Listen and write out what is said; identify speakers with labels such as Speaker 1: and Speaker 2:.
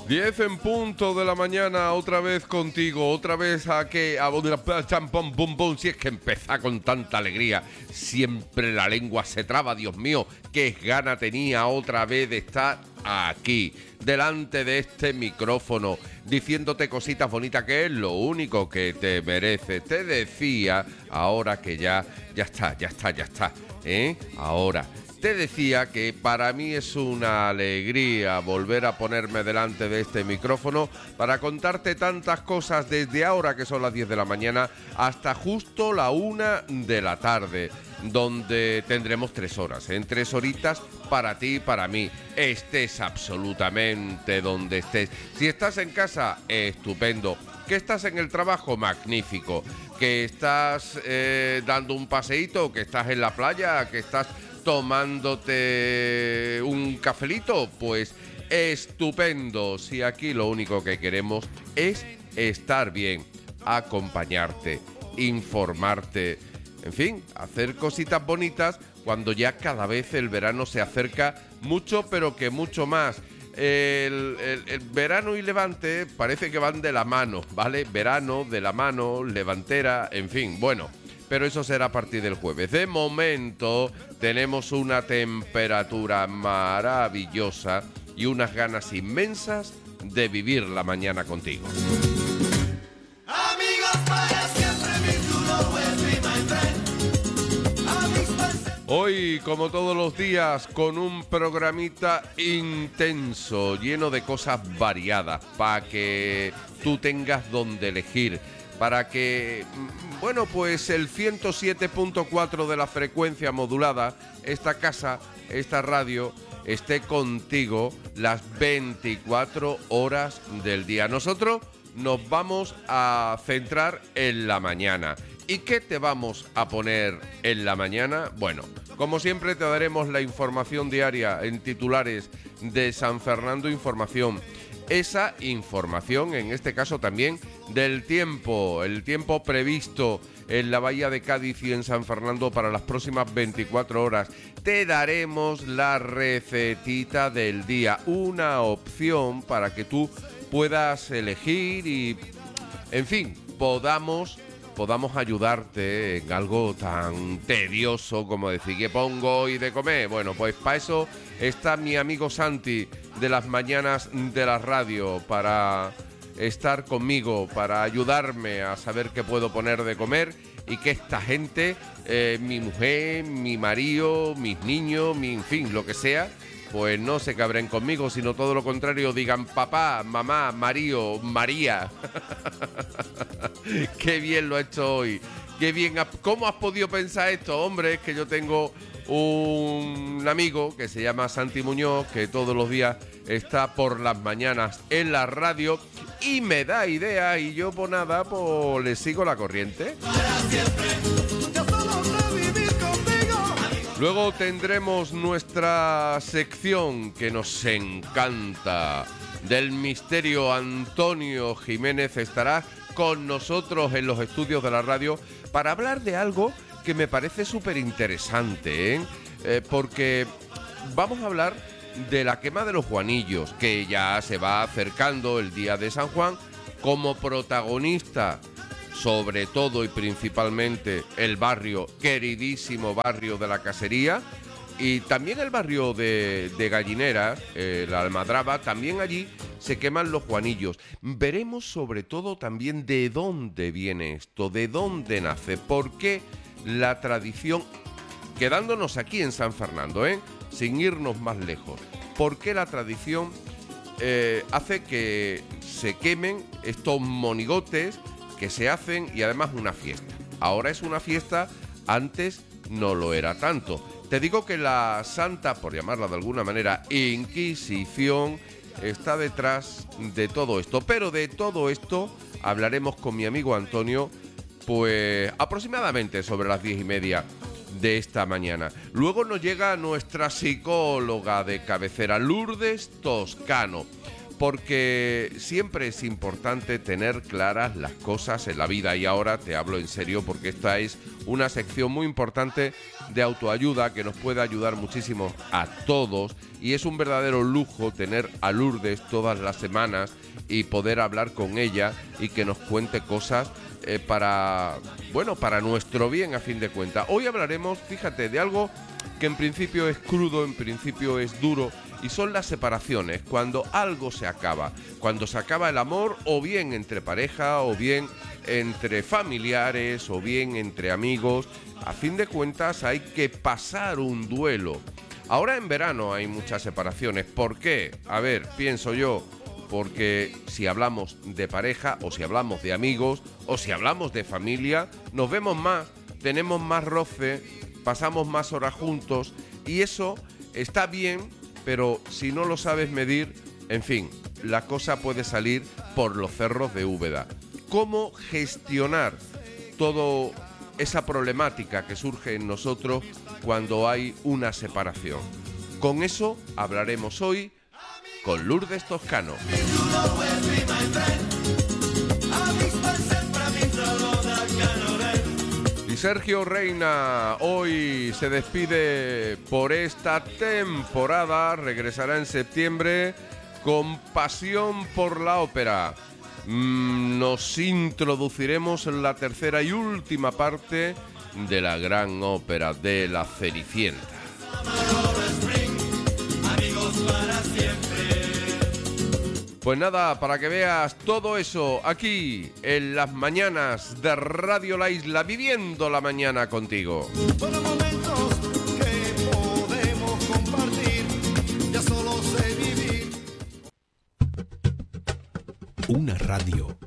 Speaker 1: 10 en punto de la mañana, otra vez contigo, otra vez a champón, bum, bum, si es que empieza con tanta alegría, siempre la lengua se traba, Dios mío, qué gana tenía otra vez de estar aquí, delante de este micrófono, diciéndote cositas bonitas, que es lo único que te merece. Te decía, ahora que ya está, ahora. Te decía que para mí es una alegría volver a ponerme delante de este micrófono para contarte tantas cosas desde ahora, que son las 10 de la mañana, hasta justo la 1 de la tarde, donde tendremos 3 horas, en 3 horitas para ti y para mí. Estés absolutamente donde estés. Si estás en casa, estupendo. Que estás en el trabajo, magnífico. Que estás dando un paseíto, que estás en la playa, que estás tomándote un cafelito, pues estupendo. Si aquí lo único que queremos es estar bien, acompañarte, informarte, en fin, hacer cositas bonitas cuando ya cada vez el verano se acerca mucho, pero que mucho más. El verano y Levante parece que van de la mano, ¿vale? Verano, de la mano, levantera, en fin, bueno. Pero eso será a partir del jueves. De momento tenemos una temperatura maravillosa y unas ganas inmensas de vivir la mañana contigo. Amigos para siempre, mi chulo, hoy, como todos los días, con un programita intenso, lleno de cosas variadas, para que tú tengas donde elegir. Para que, bueno, pues el 107.4 de la frecuencia modulada, esta casa, esta radio, esté contigo las 24 horas del día. Nosotros nos vamos a centrar en la mañana. ¿Y qué te vamos a poner en la mañana? Bueno, como siempre te daremos la información diaria en titulares de San Fernando Información. Esa información, en este caso también, del tiempo, el tiempo previsto en la Bahía de Cádiz y en San Fernando para las próximas 24 horas. Te daremos la recetita del día, una opción para que tú puedas elegir y, en fin, podamos ayudarte en algo tan tedioso como decir, ¿qué pongo hoy de comer? Bueno, pues para eso está mi amigo Santi de las mañanas de la radio, para estar conmigo, para ayudarme a saber qué puedo poner de comer y que esta gente, mi mujer, mi marido, mis niños, en fin, lo que sea, pues no se cabren conmigo, sino todo lo contrario, digan papá, mamá, María, María. Qué bien lo ha hecho hoy. Qué bien. ¿Cómo has podido pensar esto? Hombre, es que yo tengo un amigo que se llama Santi Muñoz, que todos los días está por las mañanas en la radio y me da idea, y yo por nada, pues le sigo la corriente. Luego tendremos nuestra sección que nos encanta, del misterio. Antonio Jiménez estará con nosotros en los estudios de la radio para hablar de algo que me parece súper interesante, porque vamos a hablar de la quema de los Juanillos, que ya se va acercando el día de San Juan, como protagonista, sobre todo y principalmente, el barrio, queridísimo barrio de la Casería, y también el barrio de Gallinera, la Almadraba, también allí se queman los Juanillos. Veremos sobre todo también de dónde viene esto, de dónde nace, por qué la tradición, quedándonos aquí en San Fernando, sin irnos más lejos, por qué la tradición hace que se quemen estos monigotes que se hacen, y además una fiesta. Ahora es una fiesta, antes no lo era tanto. Te digo que la santa, por llamarla de alguna manera, Inquisición, está detrás de todo esto. Pero de todo esto hablaremos con mi amigo Antonio, pues aproximadamente sobre las 10:30 de esta mañana. Luego nos llega nuestra psicóloga de cabecera, Lourdes Toscano, porque siempre es importante tener claras las cosas en la vida, y ahora te hablo en serio porque esta es una sección muy importante de autoayuda que nos puede ayudar muchísimo a todos, y es un verdadero lujo tener a Lourdes todas las semanas y poder hablar con ella y que nos cuente cosas para nuestro bien, a fin de cuentas. Hoy hablaremos, fíjate, de algo que en principio es crudo, en principio es duro, y son las separaciones, cuando algo se acaba, cuando se acaba el amor, o bien entre pareja, o bien entre familiares, o bien entre amigos. A fin de cuentas hay que pasar un duelo. Ahora en verano hay muchas separaciones. ¿Por qué? A ver, pienso yo, porque si hablamos de pareja, o si hablamos de amigos, o si hablamos de familia, nos vemos más, tenemos más roce, pasamos más horas juntos, y eso está bien, pero si no lo sabes medir, en fin, la cosa puede salir por los cerros de Úbeda. ¿Cómo gestionar toda esa problemática que surge en nosotros cuando hay una separación? Con eso hablaremos hoy con Lourdes Toscano. Y Sergio Reina hoy se despide por esta temporada, regresará en septiembre con pasión por la ópera. Nos introduciremos en la tercera y última parte de la gran ópera de La Cenicienta. Pues nada, para que veas todo eso aquí en las mañanas de Radio La Isla, viviendo la mañana contigo.
Speaker 2: Son momentos que podemos compartir, ya solo sé vivir.
Speaker 3: Una radio